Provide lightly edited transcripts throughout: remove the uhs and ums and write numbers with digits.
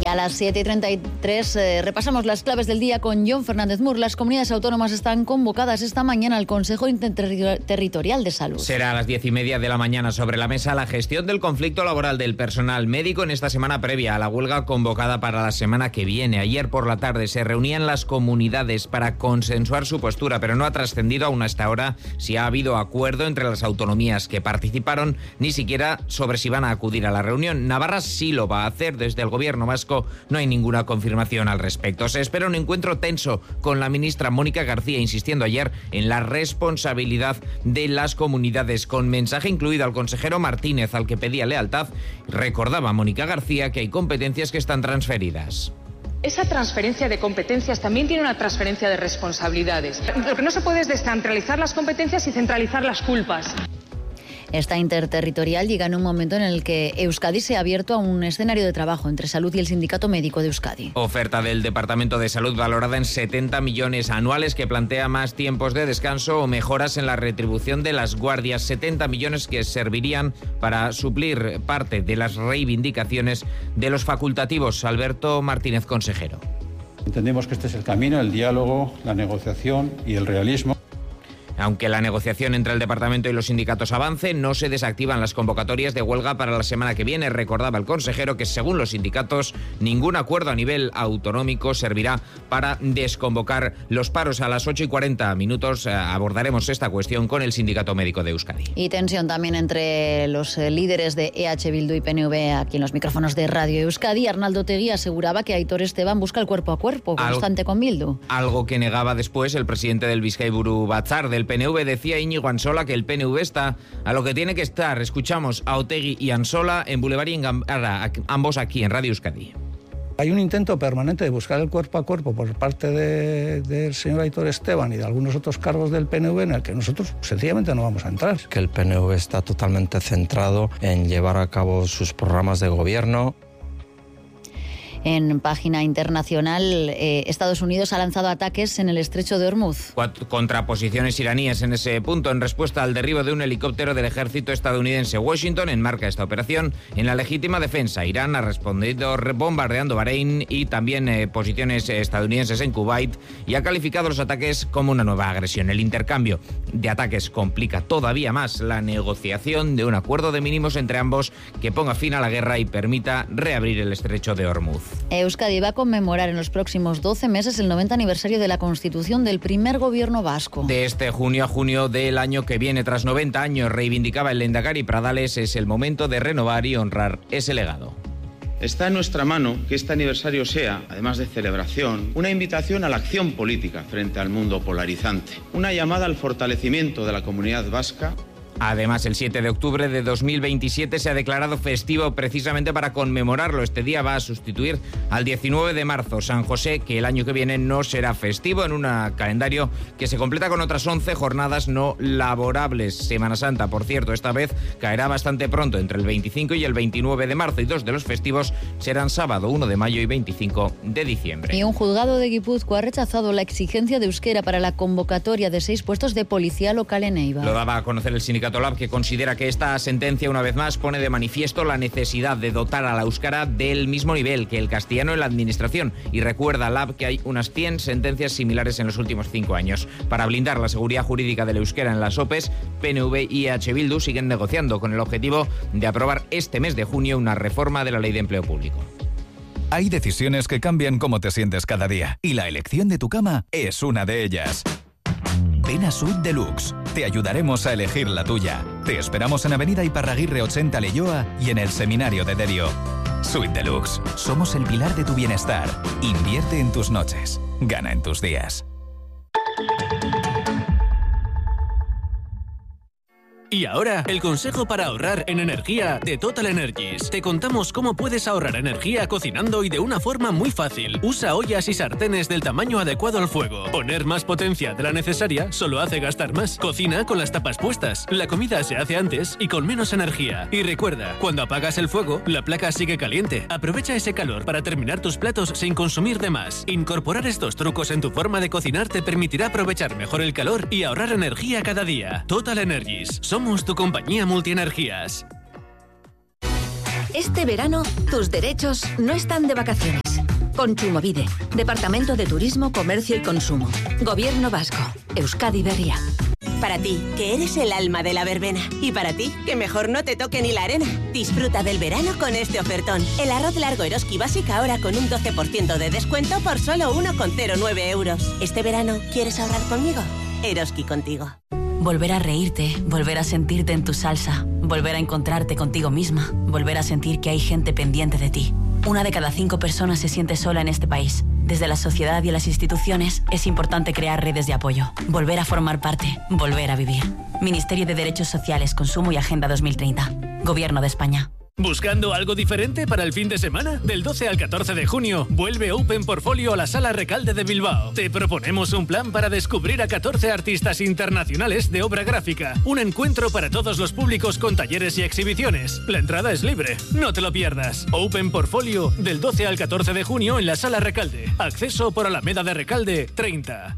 a las 7:33 repasamos las claves del día con Jon Fernández Mur. Las comunidades autónomas están convocadas esta mañana al Consejo Interterritorial de Salud. Será a las 10:30 de la mañana. Sobre la mesa la gestión del conflicto laboral del personal médico en esta semana previa a la huelga convocada para la semana que viene. Ayer por la tarde se reunían las comunidades para consensuar su postura, pero no ha trascendido aún hasta ahora si ha habido acuerdo entre las autonomías que participaron, ni siquiera sobre si van a acudir a la reunión. Navarra sí lo va a hacer. Desde el gobierno vasco no hay ninguna confirmación al respecto. Se espera un encuentro tenso con la ministra Mónica García, insistiendo ayer en la responsabilidad de las comunidades, con mensaje incluido al consejero Martínez, al que pedía lealtad. Recordaba Mónica García que hay competencias que están transferidas. Esa transferencia de competencias también tiene una transferencia de responsabilidades. Lo que no se puede es descentralizar las competencias y centralizar las culpas. Esta interterritorial llega en un momento en el que Euskadi se ha abierto a un escenario de trabajo entre Salud y el Sindicato Médico de Euskadi. Oferta del Departamento de Salud valorada en 70 millones anuales que plantea más tiempos de descanso o mejoras en la retribución de las guardias. 70 millones que servirían para suplir parte de las reivindicaciones de los facultativos. Alberto Martínez, consejero. Entendemos que este es el camino, el diálogo, la negociación y el realismo. Aunque la negociación entre el departamento y los sindicatos avance, no se desactivan las convocatorias de huelga para la semana que viene. Recordaba el consejero que, según los sindicatos, ningún acuerdo a nivel autonómico servirá para desconvocar los paros. A las 8:40 abordaremos esta cuestión con el Sindicato Médico de Euskadi. Y tensión también entre los líderes de EH Bildu y PNV aquí en los micrófonos de Radio Euskadi. Arnaldo Otegi aseguraba que Aitor Esteban busca el cuerpo a cuerpo constante con Bildu. Algo que negaba después el presidente del Bizkaiburu Batzar del PNV. Decía Íñigo Ansola que el PNV está a lo que tiene que estar. Escuchamos a Otegi y Ansola en Boulevard y en Gambara, ambos aquí en Radio Euskadi. Hay un intento permanente de buscar el cuerpo a cuerpo por parte del señor Aitor Esteban y de algunos otros cargos del PNV en el que nosotros sencillamente no vamos a entrar. Que el PNV está totalmente centrado en llevar a cabo sus programas de gobierno. En página internacional, Estados Unidos ha lanzado ataques en el estrecho de Hormuz. Contra posiciones iraníes en ese punto, en respuesta al derribo de un helicóptero del ejército estadounidense. Washington enmarca esta operación en la legítima defensa. Irán ha respondido bombardeando Bahrein y también posiciones estadounidenses en Kuwait y ha calificado los ataques como una nueva agresión. El intercambio de ataques complica todavía más la negociación de un acuerdo de mínimos entre ambos que ponga fin a la guerra y permita reabrir el estrecho de Hormuz. Euskadi va a conmemorar en los próximos 12 meses el 90 aniversario de la constitución del primer gobierno vasco. De este junio a junio del año que viene, tras 90 años, reivindicaba el lehendakari Pradales, es el momento de renovar y honrar ese legado. Está en nuestra mano que este aniversario sea, además de celebración, una invitación a la acción política frente al mundo polarizante, una llamada al fortalecimiento de la comunidad vasca. Además, el 7 de octubre de 2027 se ha declarado festivo precisamente para conmemorarlo. Este día va a sustituir al 19 de marzo, San José, que el año que viene no será festivo, en un calendario que se completa con otras 11 jornadas no laborables. Semana Santa, por cierto, esta vez caerá bastante pronto, entre el 25 y el 29 de marzo, y dos de los festivos serán sábado 1 de mayo y 25 de diciembre. Y un juzgado de Guipúzcoa ha rechazado la exigencia de euskera para la convocatoria de 6 puestos de policía local en Eibar. Lo daba a conocer el sindicato LAB, que considera que esta sentencia una vez más pone de manifiesto la necesidad de dotar a la euskara del mismo nivel que el castellano en la administración, y recuerda LAB que hay unas 100 sentencias similares en los últimos 5 años. Para blindar la seguridad jurídica del euskera en las OPEs, PNV y EH Bildu siguen negociando con el objetivo de aprobar este mes de junio una reforma de la Ley de Empleo Público. Hay decisiones que cambian cómo te sientes cada día, y la elección de tu cama es una de ellas. Ven a Suite Deluxe. Te ayudaremos a elegir la tuya. Te esperamos en Avenida Iparraguirre 80 Leioa y en el Seminario de Derio. Suite Deluxe. Somos el pilar de tu bienestar. Invierte en tus noches. Gana en tus días. Y ahora, el consejo para ahorrar en energía de Total Energies. Te contamos cómo puedes ahorrar energía cocinando y de una forma muy fácil. Usa ollas y sartenes del tamaño adecuado al fuego. Poner más potencia de la necesaria solo hace gastar más. Cocina con las tapas puestas. La comida se hace antes y con menos energía. Y recuerda, cuando apagas el fuego, la placa sigue caliente. Aprovecha ese calor para terminar tus platos sin consumir de más. Incorporar estos trucos en tu forma de cocinar te permitirá aprovechar mejor el calor y ahorrar energía cada día. Total Energies. Somos tu compañía multienergías. Este verano, tus derechos no están de vacaciones. Kontsumobide, Departamento de Turismo, Comercio y Consumo. Gobierno Vasco. Euskadi Berria. Para ti, que eres el alma de la verbena. Y para ti, que mejor no te toque ni la arena. Disfruta del verano con este ofertón. El arroz largo Eroski Basic ahora con un 12% de descuento por solo 1,09 euros. ¿Este verano quieres ahorrar conmigo? Eroski contigo. Volver a reírte, volver a sentirte en tu salsa, volver a encontrarte contigo misma, volver a sentir que hay gente pendiente de ti. 1 de cada 5 personas se siente sola en este país. Desde la sociedad y las instituciones es importante crear redes de apoyo, volver a formar parte, volver a vivir. Ministerio de Derechos Sociales, Consumo y Agenda 2030. Gobierno de España. ¿Buscando algo diferente para el fin de semana? Del 12 al 14 de junio, vuelve Open Portfolio a la Sala Recalde de Bilbao. Te proponemos un plan para descubrir a 14 artistas internacionales de obra gráfica. Un encuentro para todos los públicos con talleres y exhibiciones. La entrada es libre. No te lo pierdas. Open Portfolio, del 12 al 14 de junio en la Sala Recalde. Acceso por Alameda de Recalde, 30.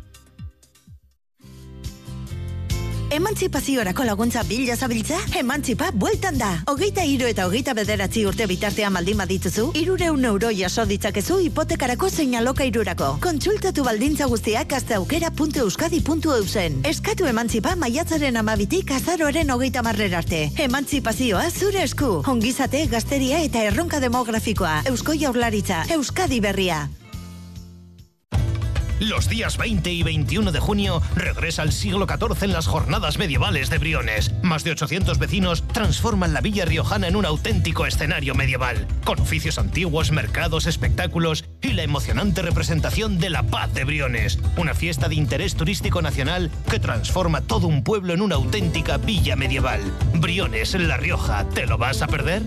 Emantzipaziorako laguntza bila zabiltza? Emantzipa bueltan da. 23 eta 29 urte bitartean baldin badituzu, 300 euro jaso ditzakezu hipotekarako zein alokairurako. Kontsultatu baldintza guztiak asteaukera.euskadi.eusen. Eskatu emantzipa maiatzaren 12tik azaroaren 30 arte. Emantzipazioa zure esku. Ongizate, gazteria eta erronka demografikoa. Eusko Jaurlaritza, Euskadi Berria. Los días 20 y 21 de junio regresa el siglo XIV en las jornadas medievales de Briones. Más de 800 vecinos transforman la villa riojana en un auténtico escenario medieval, con oficios antiguos, mercados, espectáculos y la emocionante representación de la Paz de Briones, una fiesta de interés turístico nacional que transforma todo un pueblo en una auténtica villa medieval. Briones, en La Rioja, ¿te lo vas a perder?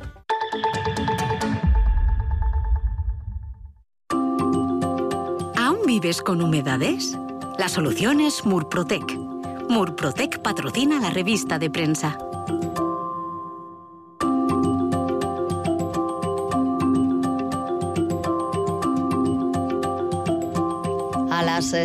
¿Vives con humedades? La solución es Murprotec. Murprotec patrocina la revista de prensa. A las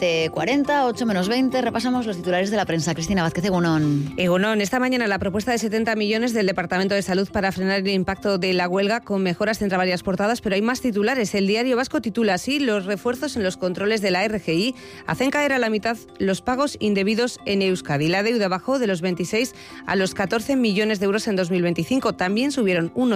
7:40, 8 menos 20, repasamos los titulares de la prensa. Cristina Vázquez, Egunon. Egunon, esta mañana la propuesta de 70 millones del Departamento de Salud para frenar el impacto de la huelga con mejoras entre varias portadas, pero hay más titulares. El Diario Vasco titula así: los refuerzos en los controles de la RGI hacen caer a la mitad los pagos indebidos en Euskadi. La deuda bajó de los 26 a los 14 millones de euros en 2025. También subieron un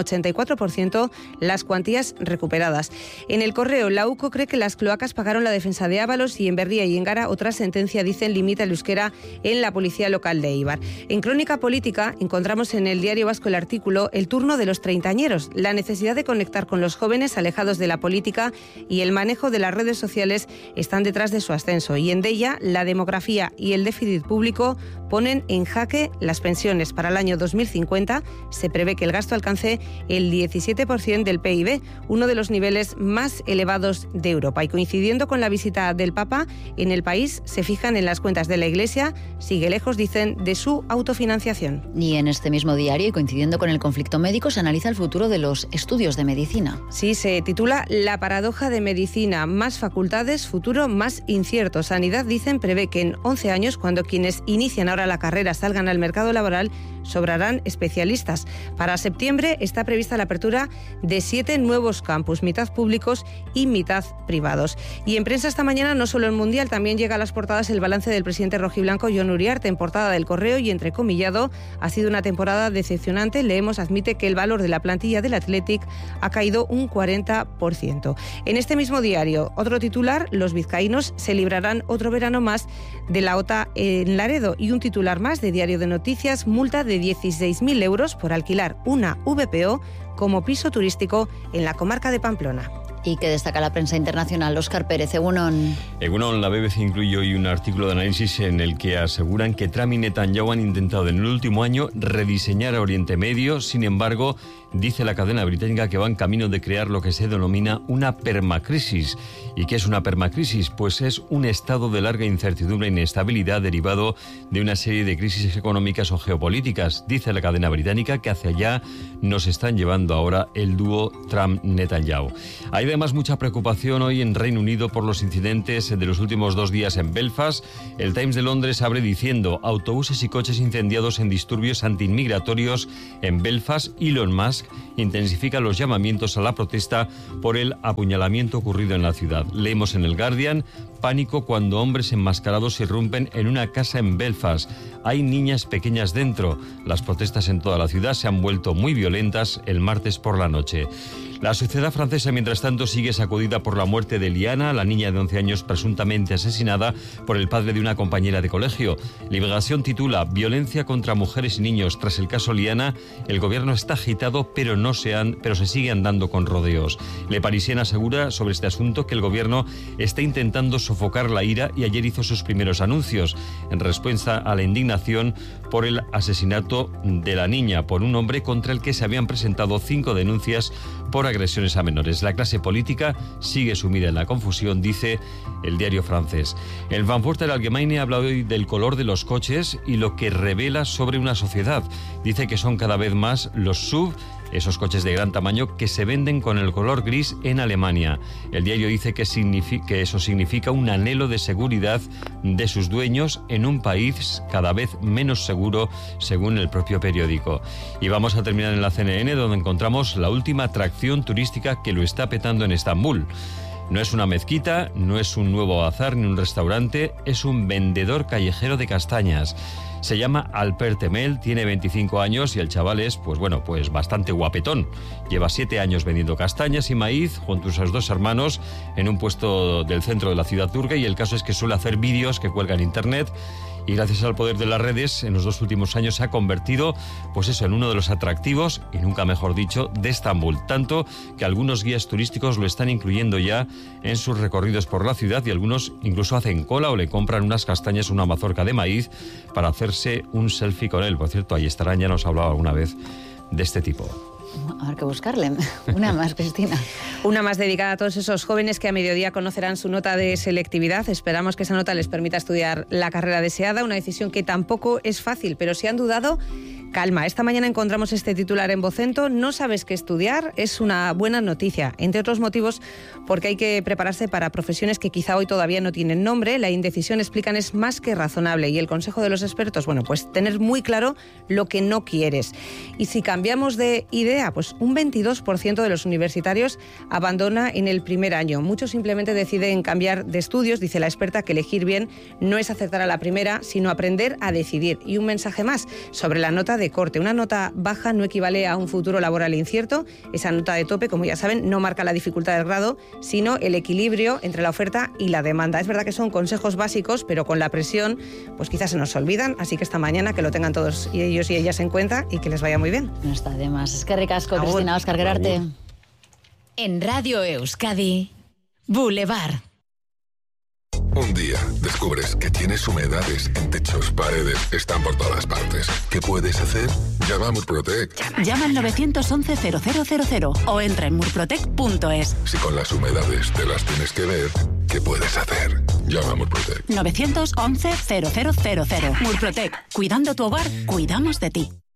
84% las cuantías recuperadas. En El Correo, la UCO cree que las cloacas pagaron la defensa de Ábalos y en Berria y en Gara otra sentencia, dicen, limita el euskera en la policía local de Eibar. En Crónica Política encontramos en el Diario Vasco el artículo El turno de los treintañeros, la necesidad de conectar con los jóvenes alejados de la política y el manejo de las redes sociales están detrás de su ascenso. Y en Deia, la demografía y el déficit público ponen en jaque las pensiones. Para el año 2050 se prevé que el gasto alcance el 17% del PIB, uno de los niveles más elevados de Europa. Y coincidiendo con la visita del Papa, en el país se fijan en las cuentas de la Iglesia, sigue lejos, dicen, de su autofinanciación. Y en este mismo diario, y coincidiendo con el conflicto médico, se analiza el futuro de los estudios de medicina. Sí, se titula La paradoja de medicina, más facultades, futuro más incierto. Sanidad, dicen, prevé que en 11 años, cuando quienes inician ahora la carrera salgan al mercado laboral, sobrarán especialistas. Para septiembre está prevista la apertura de 7 nuevos campus, mitad públicos y mitad privados. Y en prensa esta mañana, no solo el Mundial, también llega a las portadas el balance del presidente rojiblanco Jon Uriarte. En portada del Correo y entrecomillado: ha sido una temporada decepcionante. Leemos, admite que el valor de la plantilla del Athletic ha caído un 40%. En este mismo diario, otro titular: los vizcaínos se librarán otro verano más de la OTA en Laredo. Y un titular más de Diario de Noticias: multa de 16.000 euros por alquilar una VPO como piso turístico en la comarca de Pamplona. ¿Y qué destaca la prensa internacional? Óscar Pérez, Egunon. Egunon, la BBC incluye hoy un artículo de análisis en el que aseguran que Trump y Netanyahu han intentado en el último año rediseñar a Oriente Medio. Sin embargo, dice la cadena británica que van camino de crear lo que se denomina una permacrisis. ¿Y qué es una permacrisis? Pues es un estado de larga incertidumbre e inestabilidad derivado de una serie de crisis económicas o geopolíticas. Dice la cadena británica que hacia allá nos están llevando ahora el dúo Trump-Netanyahu. Hay además mucha preocupación hoy en Reino Unido por los incidentes de los últimos 2 días en Belfast. El Times de Londres abre diciendo: autobuses y coches incendiados en disturbios antiinmigratorios en Belfast. Elon Musk intensifica los llamamientos a la protesta por el apuñalamiento ocurrido en la ciudad. Leemos en el Guardian: pánico cuando hombres enmascarados irrumpen en una casa en Belfast. Hay niñas pequeñas dentro. Las protestas en toda la ciudad se han vuelto muy violentas el martes por la noche. La sociedad francesa, mientras tanto, sigue sacudida por la muerte de Liana, la niña de 11 años presuntamente asesinada por el padre de una compañera de colegio. Liberación titula: violencia contra mujeres y niños. Tras el caso Liana, el gobierno está agitado, pero se sigue andando con rodeos. Le Parisien asegura sobre este asunto que el gobierno está intentando sofocar la ira y ayer hizo sus primeros anuncios en respuesta a la indignación por el asesinato de la niña por un hombre contra el que se habían presentado 5 denuncias por agresiones a menores. La clase política sigue sumida en la confusión, dice el diario francés. El Frankfurter Allgemeine habla hoy del color de los coches y lo que revela sobre una sociedad. Dice que son cada vez más los SUV, esos coches de gran tamaño que se venden con el color gris en Alemania. El diario dice que eso significa un anhelo de seguridad de sus dueños en un país cada vez menos seguro, según el propio periódico. Y vamos a terminar en la CNN, donde encontramos la última atracción turística que lo está petando en Estambul. No es una mezquita, no es un nuevo bazar ni un restaurante, es un vendedor callejero de castañas. Se llama Alper Temel, tiene 25 años y el chaval es, pues bastante guapetón. Lleva 7 años vendiendo castañas y maíz junto a sus 2 hermanos en un puesto del centro de la ciudad turca, y el caso es que suele hacer vídeos que cuelga en internet. Y gracias al poder de las redes, en los 2 últimos años se ha convertido, en uno de los atractivos, y nunca mejor dicho, de Estambul. Tanto que algunos guías turísticos lo están incluyendo ya en sus recorridos por la ciudad, y algunos incluso hacen cola o le compran unas castañas, una mazorca de maíz, para hacerse un selfie con él. Por cierto, ahí estarán, ya nos ha hablado alguna vez de este tipo. Habrá que buscarle. Una más, Cristina. Una más dedicada a todos esos jóvenes que a mediodía conocerán su nota de selectividad. Esperamos que esa nota les permita estudiar la carrera deseada, una decisión que tampoco es fácil, pero si han dudado, calma. Esta mañana encontramos este titular en Vocento: no sabes qué estudiar, es una buena noticia. Entre otros motivos, porque hay que prepararse para profesiones que quizá hoy todavía no tienen nombre. La indecisión, explican, es más que razonable, y el consejo de los expertos, pues tener muy claro lo que no quieres. Y si cambiamos de idea, pues un 22% de los universitarios abandona en el primer año. Muchos simplemente deciden cambiar de estudios. Dice la experta que elegir bien no es acertar a la primera, sino aprender a decidir. Y un mensaje más sobre la nota de corte. Una nota baja no equivale a un futuro laboral incierto. Esa nota de tope, como ya saben, no marca la dificultad del grado, sino el equilibrio entre la oferta y la demanda. Es verdad que son consejos básicos, pero con la presión, pues quizás se nos olvidan. Así que esta mañana que lo tengan todos ellos y ellas en cuenta, y que les vaya muy bien. No está de más. Es que ricasco, Cristina. Óscar Gerarte. En Radio Euskadi, Boulevard. Un día descubres que tienes humedades en techos, paredes, están por todas partes. ¿Qué puedes hacer? Llama a Murprotec. Llama al 911-0000 o entra en murprotec.es. Si con las humedades te las tienes que ver, ¿qué puedes hacer? Llama a Murprotec. 911-0000. Murprotec. Cuidando tu hogar, cuidamos de ti.